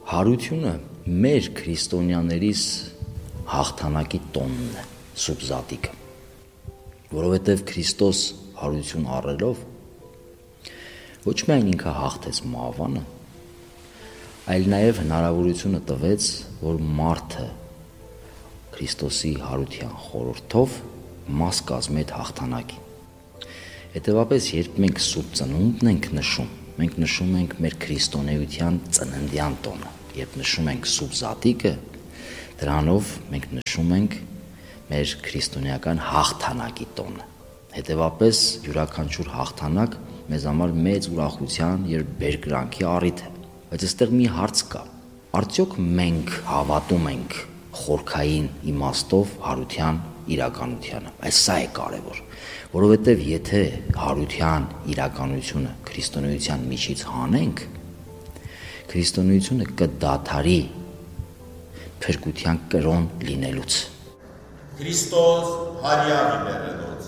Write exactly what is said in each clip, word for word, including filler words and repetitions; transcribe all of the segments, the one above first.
Հարությունը մեր քրիստոնյաներիս հաղթանակի տոնն է, սուբզատիկը, որովհետև Քրիստոս հարություն առելով ոչ միայն ինքը հաղթեց մահվանը, այլ նաև հնարավորությունը տվեց, որ մարդը Քրիստոսի հարության խորհրդով մաս կազմի այդ հաղթանակի։ Հետևաբար, երբ մենք Սուրբ Ծնունդն ենք նշում, մենք նշում ենք մեր քրիստոնեության ծննդյան տոնը, երբ նշում ենք սուբզատիկը, դրանով մենք նշում ենք մեր քրիստոնեական հաղթանակի տոնը։ Հետևաբար, յուրաքանչյուր հաղթանակ մեզ համար մեծ ուրախության եւ բերկրանքի առիթ է։ Բայց այստեղ մի հարց կա. արդյոք մենք հավատում ենք խորքային իմաստով հարության իրականությանը։ Այս սա է կարևոր, որովհետև եթե հարության իրականությունը քրիստոնեության միջից հանենք, քրիստոնեությունը կդադարի փրկության կրոն լինելուց։ Քրիստոս հարյա մերելոց։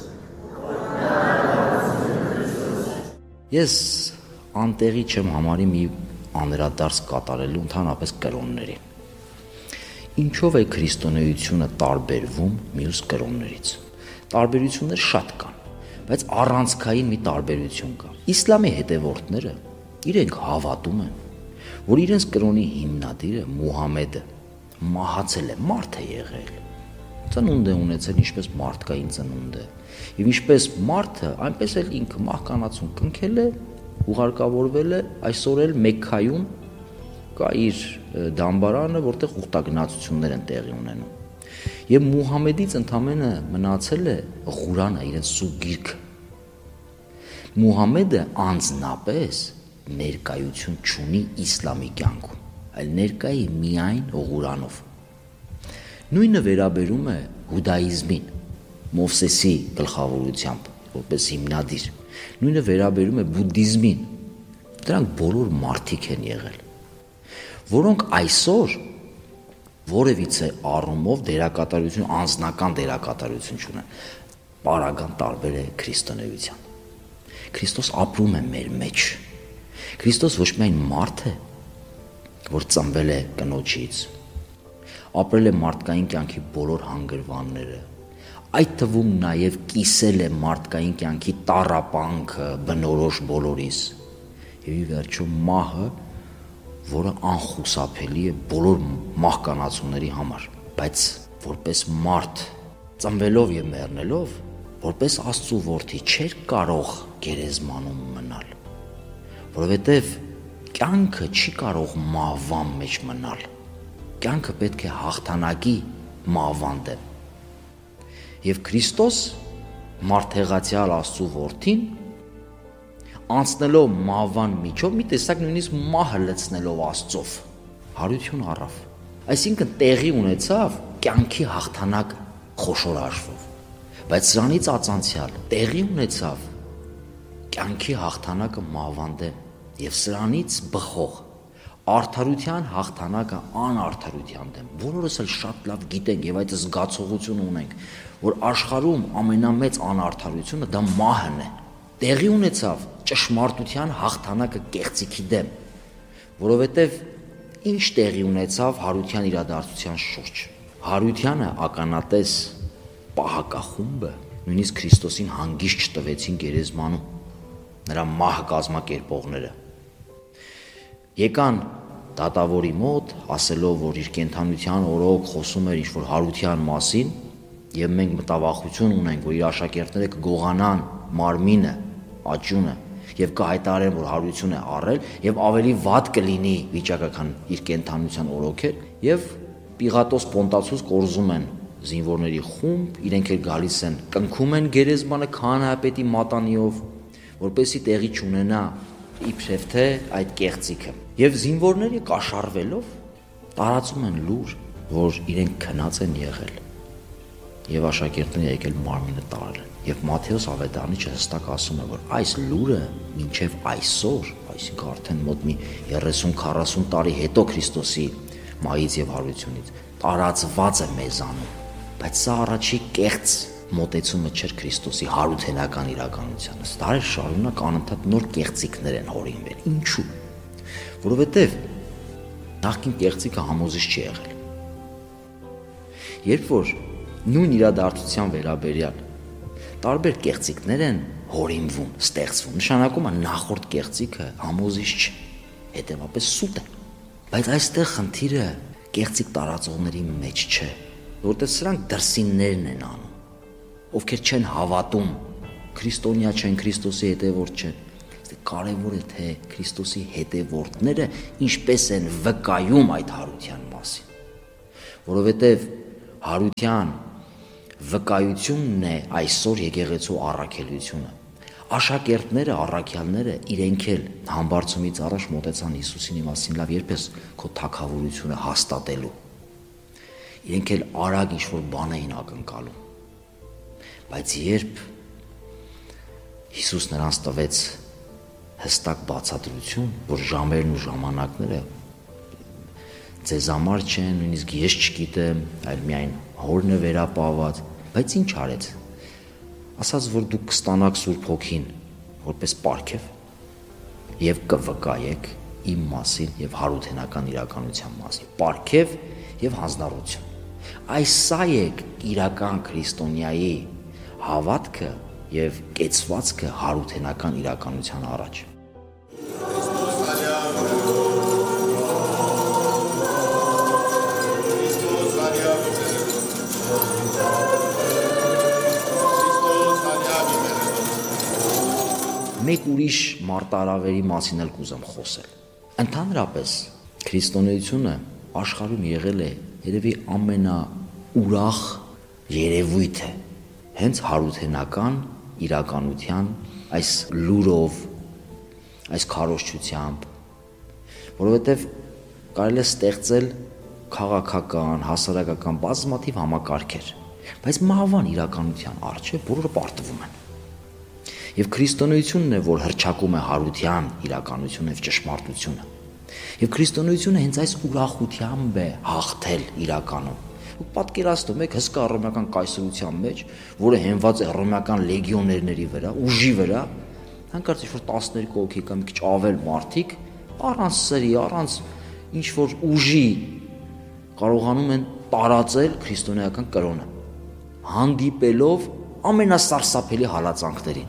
Ես անտեղի չեմ համարի մի անդրադարձ կատարելու ընդհանրապես կրոնների։ Ինչով է քրիստոնեությունը տարբերվում մյուս կրոններից։ Տարբերություններ շատ կան, բայց առանցքային մի տարբերություն կա։ Իսլամի հետևորդները իրենք հավատում են, որ իրենց կրոնի հիմնադիրը Մուհամեդը մահացել է, մարդ է եղել, ծնունդ է ունեցել ինչպես մարդկային ծնունդ է, եւ ինչպես մարդը, այնպես էլ ինքը մահկանացուն կնքել է, ուղարկավորվել է, այսօր էլ Մեքքայում կա իր դամբարանը, որտեղ ուխտագնացություններ են տեղի ունենում։ Եվ Մուհամեդից ընդամենը մնացել է Ղուրանը, իրենց սուրբ գիրքը։ Մուհամեդը անձնապես ներկայություն չունի իսլամի կյանքում, այլ ներկայի միայն Ղուրանով։ Նույնը վերաբերում է հուդայիզմին, Մովսեսի գլխավորությամբ, որպես հիմնադիր։ Նույնը վերաբերում է բուդդիզմին։ Դրանք բոլոր մարդիկ են եղել, որոնք այսօր որևիցե առումով դերակատարություն, անձնական դերակատարություն չունեն, պարագան տարբեր է քրիստոնեության։ Քրիստոս ապրում է մեր մեջ։ Քրիստոս ոչ միայն մարդ է, որ ծնվել է կնոջից, ապրել է մարդկային կյանքի բոլոր հանգրվանները, այդ թվում նաև կիսել է մարդկային կյանքի տառապանքը բնորոշ բոլորիս, եւ ի վերջո մահը, որը անխուսափելի է բոլոր մահկանացուների համար, բայց որպես մարդ ծնվելով եւ մեռնելով, որպես Աստծո որդի չէր կարող գերեզմանում մնալ, որովհետեւ կյանքը չի կարող մահվան մեջ մնալ, կյանքը պետք է հաղթանակի մահվան դեմ։ Եվ Քրիստոս մարդեղացյալ Աստծո որդին անցնելով մահվան միջով մի տեսակ նույնիսկ մահը լցնելով Աստծով հարություն առավ, այսինքն տեղի ունեցավ կյանքի հաղթանակ խոշոր հաշվով, բայց սրանից ածանցյալ տեղի ունեցավ կյանքի հաղթանակը մահվան դեմ եւ սրանից բխող արդարության հաղթանակը անարդարության դեմ։ Բոլորս էլ շատ լավ գիտենք եւ այդ զգացողությունը ունենք, որ աշխարհում ամենամեծ անարդարությունը դա մահն է։ Տեղի ունեցավ ճշմարտության հաղթանակը կեղծիքի դեմ, որովհետև ինչ տեղի ունեցավ հարության իրադարձության շուրջ։ Հարությանը ականատես պահակախումբը նույնիսկ Քրիստոսին հանգիստ չտվեցին գերեզմանում, նրա մահ կազմակերպողները։ Եկան դատավորի մոտ, ասելով, որ իր կենդանության օրոք խոսում էր ինչ-որ հարության մասին, եւ մենք մտավախություն ունենք, որ իր աշակերտները կգողանան մարմինը, աճյունը եւ կհայտարարեն, որ հարություն է առել եւ ավելի վատ կլինի վիճակը, քան իր կենդանության օրոքեր, եւ Պիղատոս Պոնտացուս կորզում են զինվորների խումբ, իրենք էլ գալիս են, կնքում են գերեզմանը քահանայապետի մատանիով, որպեսզի տեղի չունենա իբրև թե այդ կեղծիքը։ Եվ զինվորները կաշառվելով տարածում են լուր, որ իրենք քնած են եղել եւ աշակերտները եկել մարմինը տարել են։ Եվ Մատթեոս Ավետարանիչը հստակ ասում է, որ այս լուրը մինչև այսօր, այսինքն արդեն մոտ մի երեսուն քառասուն տարի հետո Քրիստոսի մահից եւ հարությունից տարածված է մեզանում, բայց սա առաջի կեղծ մոտեցումը չէր Քրիստոսի հարութենական իրականությանը։ Դարեր շարունակ անընդհատ նոր կեղծիքներ են հորինվել։ Ինչու՞։ Որովհետև Նախքին կեղծիկը համոզիչ չի եղել։ Երբ որ նույն իրադարձության վերաբերյալ տարբեր կեղծիկներ են հորինվում, ստեղծվում, նշանակում է նախորդ կեղծիկը համոզիչ չէ, հետևաբար սուտ է։ Բայց այստեղ խնդիրը կեղծիկ տարածողների մեջ չէ, որտեղ սրանք դրսիններն են անում, ովքեր չեն հավատում, քրիստոնյա չեն, Քրիստոսի հետևորդ չեն։ Կարևոր է, թե Քրիստոսի հետևորդները ինչպես են վկայում այդ հարության մասին, որովհետև հարության վկայությունն է այսօր եկեղեցու առաքելությունը։ Աշակերտները, առաքյալները իրենք էլ համբարձումից առաջ մոտեցան Հիսուսին մասին, լավ, երբ ես քո թագավորությունը հաստատելու։ Իրենք էլ արագ ինչ-որ բան էին ակնկալում։ Բայց երբ Հիսուս նրանց տվեց հստակ բացատրություն, որ ժամերն ու ժամանակները ձեզ համար չեն, նույնիսկ ես չգիտեմ, այլ միայն Հորն է վերապահված, բայց ինչ արեց։ Ասաց, որ դուք կստանաք Սուրբ Հոգին որպես պարգև եւ կվկայեք իմ մասին եւ հարութենական իրականության մասին։ Պարգև եւ հանձնառություն։ Այս սա է իրական քրիստոնյայի հավատքը եւ կեցվածքը հարութենական իրականության առաջ։ Մեկ ուրիշ մարտահրավերի մասին էլ կուզեմ խոսել։ Ընդհանրապես քրիստոնեությունը աշխարհում եղել է երևի ամենաուրախ երևույթը հենց հարութենական իրականության այս լուրով, այս քարոզչությամբ, որովհետև կարելի է ստեղծել քաղաքական, հասարակական բազմաթիվ համակարգեր, բայց մահվան իրականության առջև բոլորը պարտվում են։ Եվ քրիստոնեությունն է, որ հռչակում է հարության իրականությունը եւ ճշմարտությունը։ Եվ քրիստոնեությունը հենց այս ուրախությամբ է հաղթել իրականում։ Ու պատկերացնում եք հսկա հռոմեական կայսրության մեջ, որը հենված է հռոմեական լեգիոներների վրա, ուժի վրա, հանկարծ ինչ-որ տասներկու հոգի կամ մի քիչ ավել մարդիկ առանց սրի, առանց ինչ-որ ուժի կարողանում են տարածել քրիստոնեական կրոնը, հանդիպելով ամենասարսափելի հալածանքներին։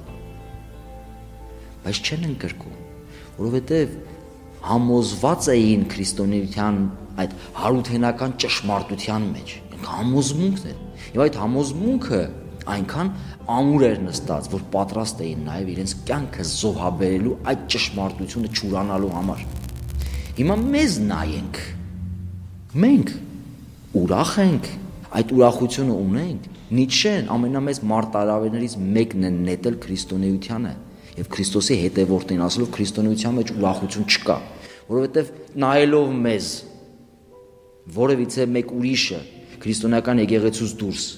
Բայց չեն ընկրկում, որովհետև համոզված էին քրիստոնեության այդ հարութենական ճշմարտության մեջ, համոզմունքն էր, եւ այդ համոզմունքը այնքան ամուր էր նստած, որ պատրաստ էին նաեւ իրենց կյանքը զոհաբերելու այդ ճշմարտությունը չուրանալու համար։ Հիմա մեզ նայենք, մենք ուրախ ենք, այդ ուրախությունը ունենք։ Նիցշեն ամենամեծ մարտահրավերներից մեկն է նետել քրիստոնեությանը եւ Քրիստոսի հետևորդին ասելով քրիստոնեության մեջ ուրախություն չկա, որովհետեւ նայելով մեզ որևիցե մեկ ուրիշը քրիստոնեական եկեղեցուց դուրս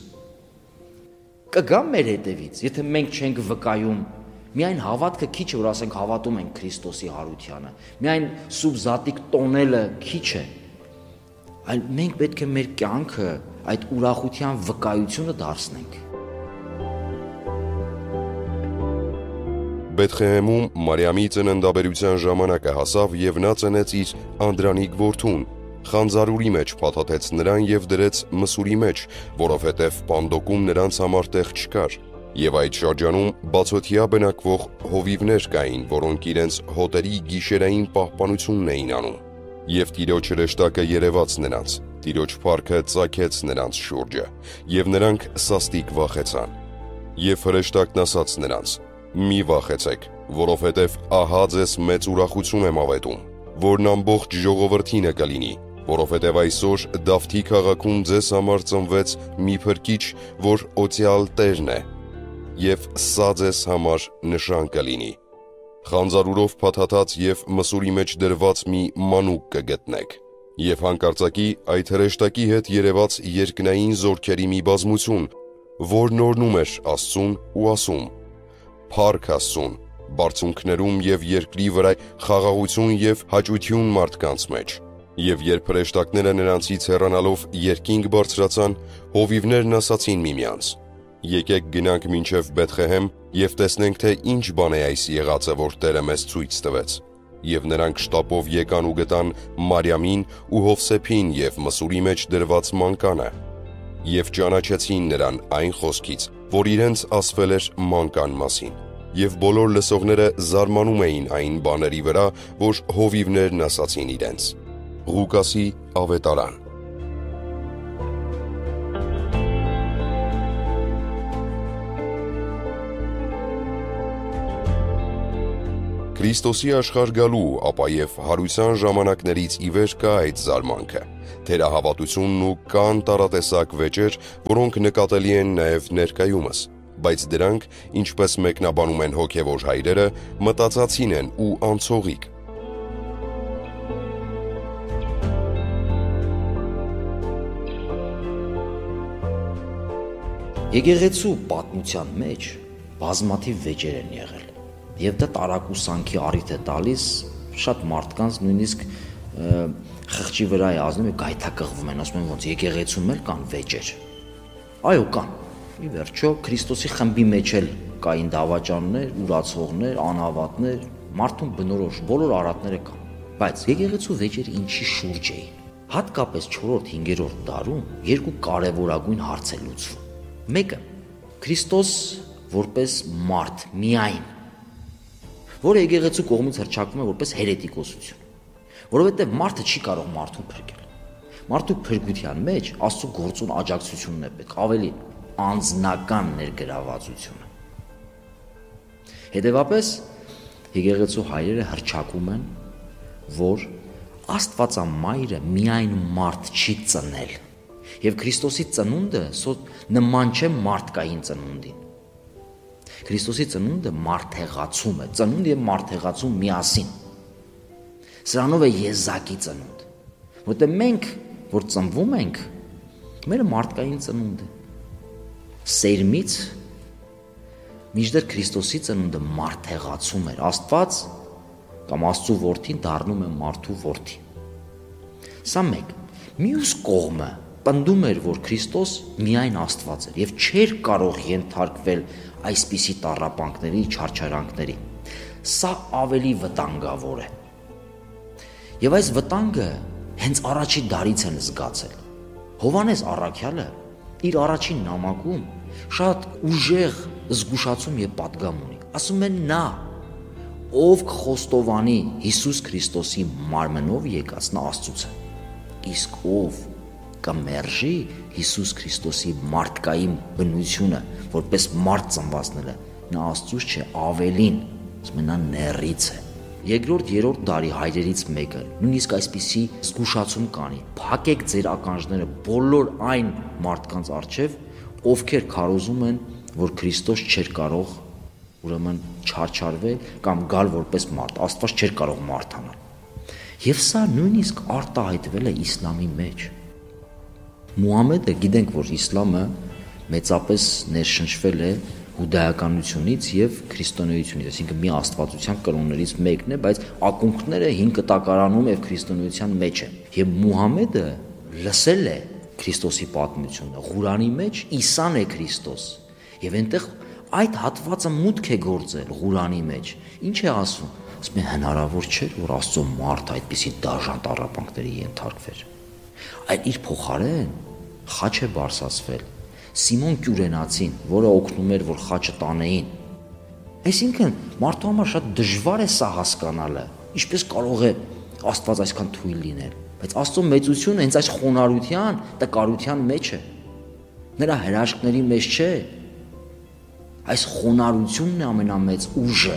կգա մեր հետևից, եթե մենք չենք վկայում, միայն հավատքը քիչ է, որ ասենք հավատում ենք Քրիստոսի հարությանը, միայն սուրբ զատիկ տոնելը քիչ է, այլ մենք պետք է մեր կյանքը այդ ուրախության վկայությունը դարձնենք։ Բեթխեհեմում Մարիամի ծննդաբերության ժամանակը հասավ եւ նա ծնեց իր անդրանիկ որդուն, խանձարուրի մեջ փաթաթեց նրան եւ դրեց մսուրի մեջ, որովհետեւ պանդոկում նրանց համար տեղ չկար։ Եվ այդ շրջանում բացօթյա բնակվող հովիվներ կային, որոնք իրենց հոտերի գիշերային պահպանությունն էին անում։ Եվ Տիրոջ հրեշտակը երևաց նրանց, Տիրոջ փառքը ծագեց նրանց շուրջը, եւ նրանք սաստիկ վախեցան։ Եվ հրեշտակն ասաց նրանց. «Մի վախեցեք, որովհետև ահա ձեզ մեծ ուրախություն եմ ավետում, որն ամբողջ ժողովրդինը կլինի, որովհետև այսօր Դավթի քաղաքում ձեզ համար ծնվեց մի փրկիչ, որ օծյալ Տերն է, եւ սա ձեզ համար նշան կլինի. խանձարուրով փաթաթած եւ մսուրի մեջ դրված մի մանուկ կգտնեք»։ Եվ հանկարծակի այդ հրեշտակի հետ երևաց երկնային զորքերի մի բազմություն, որ նորնում էր Աստծուն ու ասում. «Փառք Աստծուն, բարձունքներում եւ երկրի վրա խաղաղություն եւ հաճույքություն մարդկանց մեջ»։ Եվ երբ հրեշտակները նրանցից հեռանալով երկինք բարձրացան, հովիվներն ասացին միմյանց. «Եկեք գնանք մինչև Բեթխեհեմ եւ տեսնենք, թե ինչ բան է այս եղածը, որ Տերը մեզ ցույց տվեց»։ Եվ նրանք շտապով եկան ու գտան Մարիամին ու Հովսեփին և մսուրի մեջ դրված մանկանը, և ճանաչեցին նրան այն խոսքից, որ իրենց ասվել էր մանկան մասին, և բոլոր լսողները զարմանում էին այն բաների վրա, որ հովիվներն ասացին իրենց։ Ղուկասի ավետարան։ Քրիստոսի աշխարհ գալու, ապա և հարության ժամանակներից ի վեր կա այդ զարմանքը, թերահավատությունն ու կան տարատեսակ վեճեր, որոնք նկատելի են նաև ներկայումս, բայց դրանք, ինչպես մեկնաբանում են հոգևոր հայրերը, մտածածին են ու անցողիկ։ Եկեղեցու պատմության մեջ բազմաթիվ վեճեր են եղել։ Եվ դա տարակուսանքի առիթ է տալիս շատ մարդկանց, նույնիսկ խղճի վրա է ազնում ու գայթակղվում են, ասում են ոնց եկեղեցում էլ կան վեճեր։ Այո, կան։ Ի վերջո Քրիստոսի խմբի մեջ էլ կային դավաճաններ, ուրացողներ, անհավատներ, մարդուն բնորոշ բոլոր արատները կան։ Բայց եկեղեցու վեճերը ինչի շուրջ էին։ Հատկապես չորրորդ-հինգերորդ դարում երկու կարևորագույն հարց է լուծվում։ Մեկը Քրիստոս որպես մարդ միայն, որը եկեղեցու կողմից հռչակվում է որպես հերետիկոսություն, որովհետև մարդը չի կարող մարդուն փրկել։ Մարդու փրկության մեջ Աստծո գործուն աջակցությունն է պետք, ավելի անձնական ներգրավվածությունը։ Հետևաբար եկեղեցու հայրերը հռչակում են, որ Աստվածամայրը միայն մարդ չի ծնել, եւ Քրիստոսի ծնունդը նման չէ մարդկային ծնունդին։ Քրիստոսի ծնունդը մարդեղացում է, ծնունդ եւ մարդեղացում միասին։ Սրանով է եզակի ծնունդ, որտեղ մենք, որ ծնվում ենք, մեր մարդկային ծնունդ է։ Սերմից մինչդեռ Քրիստոսի ծնունդը մարդեղացում էր, Աստված կամ Աստծո որդին դառնում է մարդու որդի։ Սա մեկ։ Մյուս կողմը պնդում էր, որ Քրիստոս միայն Աստված էր եւ չէր կարող ենթարկվել այսպիսի տառապանքների, չարչարանքների։ Սա ավելի վտանգավոր է։ Եվ այս վտանգը հենց առաջի դարից են զգացել։ Հովհաննես առաքյալը իր առաջին նամակում շատ ուժեղ զգուշացում եւ պատգամ ունի։ Ասում են նա, ով կխոստովանի Հիսուս Քրիստոսի մարմնով եկած, նա Աստծուց է։ Իսկ ով կմերժի Հիսուս Քրիստոսի մարդկային բնությունը, որպես մարդ ծնվածները, նա Աստծուց չէ, ավելին, ասում են նա նեռից է։ Երկրորդ, երրորդ դարի հայրերից մեկը նույնիսկ այսպիսի զգուշացում կանի. փակեք ձեր ականջները բոլոր այն մարդկանց առջև, ովքեր քարոզում են, որ Քրիստոս չէր կարող ուրեմն չարչարվել կամ գալ որպես մարդ, Աստված չէր կարող մարդանալ։ Եվ սա նույնիսկ արտահայտվել է իսլամի մեջ։ Մուհամեդը, գիտենք, որ իսլամը մեծապես ներշնչվել է հուդայականությունից եւ քրիստոնեությունից, այսինքն մի աստվածության կրոններից մեկն է, բայց ակունքները հին կտակարանում եւ քրիստոնեության մեջ են։ Եվ Մուհամեդը լսել է Քրիստոսի պատմությունը, Ղուրանի մեջ Իսան է Քրիստոս։ Եվ այնտեղ այդ հատվածը մուտք է գործել Ղուրանի մեջ։ Ինչ է ասում։ Ասում է հնարավոր չէ, որ Աստծո մարդ այդպիսի դաժան տառապանքների ենթարկվեր։ Այդ իր փոխարեն խաչ է բարձրացվել Սիմոն Կյուրենացին, որը օգնում էր, որ խաչը տանեին։ Այսինքն մարդու համար շատ դժվար է սա հասկանալը, ինչպես կարող է Աստված այսքան թույլ լինել, բայց Աստծո մեծությունը հենց այս խոնարհության, տկարության մեջ է։ Նրա հրաշքների մեջ չէ։ Այս խոնարհությունն է ամենամեծ ուժը,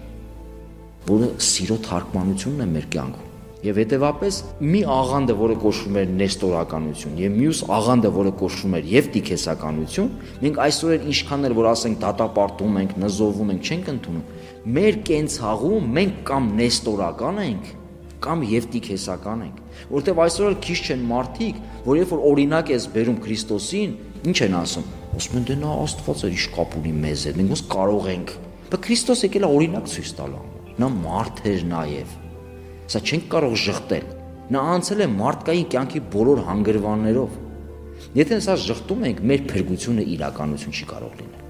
որը սիրո թարգմանությունն է մեր կյանքում։ Եվ հետևապես մի աղանդը, որը կոչվում էր նեստորականություն, եւ մյուս աղանդը, որը կոչվում էր եւ տիքեսականություն, մենք այսօր էլ ինչքան էլ որ ասենք դատապարտում ենք, նզովում ենք, չենք ընդունում։ Մեր կենցաղում մենք կամ նեստորական ենք, կամ եւ տիքեսական ենք, որովհետեւ այսօր էլ քիչ չեն մարդիկ, որ երբ որ օրինակ ես բերում Քրիստոսին, ինչ են ասում։ Ասում են դե նա Աստված է, ինչ կապ ունի մեզ հետ, մենք ոնց կարող ենք։ Բայց Քրիստոս եկել է օրինակ ցույց տալու։ Նա մարդ էր նաեւ։ Սա չենք կարող ժխտել։ Նա անցել է մարդկային կյանքի բոլոր հանգրվաններով։ Եթե սա ժխտում ենք, մեր փրկությունը իրականություն չի կարող լինել։